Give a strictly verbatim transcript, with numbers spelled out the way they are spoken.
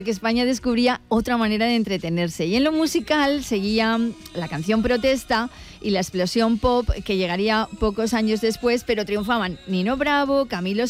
que España descubría otra manera de entretenerse. Y en lo musical seguía la canción protesta y la explosión pop que llegaría pocos años después, pero triunfaban Nino Bravo, Camilo